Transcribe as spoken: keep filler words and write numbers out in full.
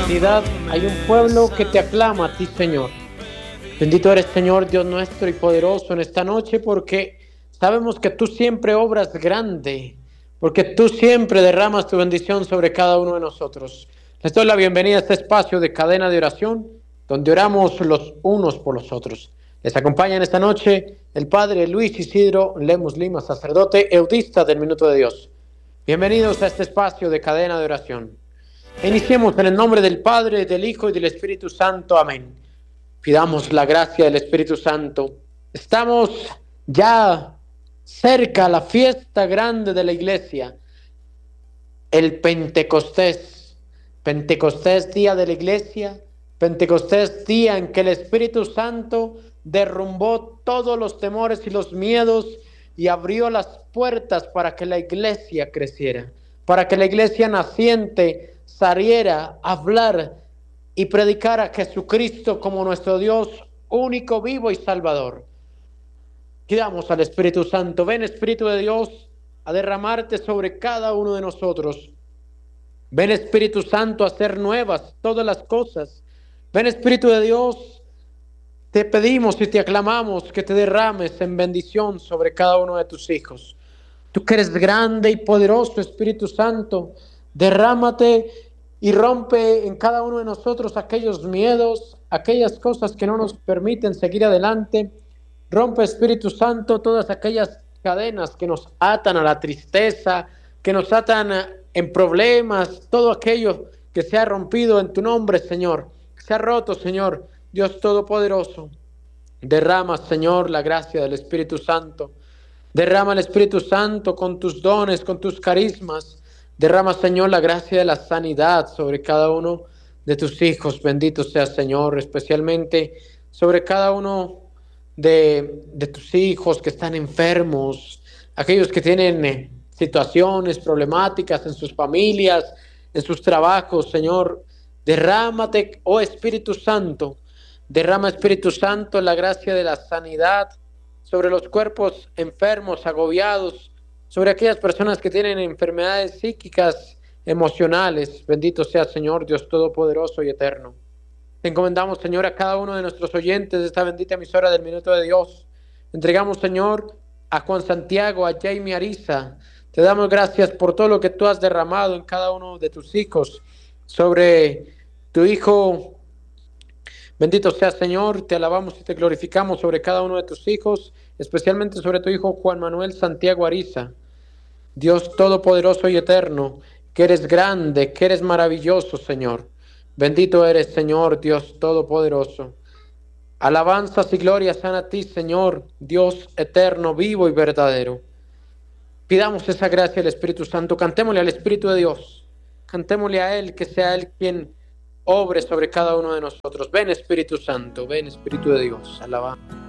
humanidad hay un pueblo que te aclama a ti, Señor. Bendito eres, Señor, Dios nuestro y poderoso en esta noche, porque sabemos que tú siempre obras grande, porque tú siempre derramas tu bendición sobre cada uno de nosotros. Les doy la bienvenida a este espacio de cadena de oración, donde oramos los unos por los otros. Les acompaña en esta noche el Padre Luis Isidro Lemus Lima, sacerdote eudista del Minuto de Dios. Bienvenidos a este espacio de cadena de oración. Iniciemos en el nombre del Padre, del Hijo y del Espíritu Santo. Amén. Pidamos la gracia del Espíritu Santo. Estamos ya cerca a la fiesta grande de la iglesia, el Pentecostés. Pentecostés, día de la iglesia. Pentecostés, día en que el Espíritu Santo derrumbó todos los temores y los miedos y abrió las puertas para que la iglesia creciera, para que la iglesia naciente saliera a hablar y predicar a Jesucristo como nuestro Dios único, vivo y salvador. Pidamos al Espíritu Santo: ven, Espíritu de Dios, a derramarte sobre cada uno de nosotros. Ven, Espíritu Santo, a hacer nuevas todas las cosas. Ven, Espíritu de Dios, te pedimos y te aclamamos que te derrames en bendición sobre cada uno de tus hijos. Tú que eres grande y poderoso, Espíritu Santo, derrámate y rompe en cada uno de nosotros aquellos miedos, aquellas cosas que no nos permiten seguir adelante. Rompe, Espíritu Santo, todas aquellas cadenas que nos atan a la tristeza, que nos atan en problemas, todo aquello que se ha rompido en tu nombre, Señor, que se ha roto, Señor, Dios Todopoderoso. Derrama, Señor, la gracia del Espíritu Santo. Derrama el Espíritu Santo con tus dones, con tus carismas. Derrama, Señor, la gracia de la sanidad sobre cada uno de tus hijos. Bendito sea, Señor, especialmente sobre cada uno de, de tus hijos que están enfermos, aquellos que tienen eh, situaciones problemáticas en sus familias, en sus trabajos, Señor. Derrámate, oh Espíritu Santo. Derrama, Espíritu Santo, la gracia de la sanidad sobre los cuerpos enfermos, agobiados, sobre aquellas personas que tienen enfermedades psíquicas, emocionales. Bendito sea, Señor, Dios Todopoderoso y Eterno. Te encomendamos, Señor, a cada uno de nuestros oyentes de esta bendita emisora del Minuto de Dios. Entregamos, Señor, a Juan Santiago, a Jamie Ariza. Te damos gracias por todo lo que tú has derramado en cada uno de tus hijos, sobre tu hijo. Bendito sea, Señor, te alabamos y te glorificamos sobre cada uno de tus hijos, especialmente sobre tu hijo Juan Manuel Santiago Ariza. Dios Todopoderoso y Eterno, que eres grande, que eres maravilloso, Señor. Bendito eres, Señor, Dios Todopoderoso. Alabanzas y glorias sean a ti, Señor, Dios eterno, vivo y verdadero. Pidamos esa gracia al Espíritu Santo. Cantémosle al Espíritu de Dios. Cantémosle a Él, que sea Él quien obre sobre cada uno de nosotros. Ven, Espíritu Santo, ven, Espíritu de Dios. Alabamos.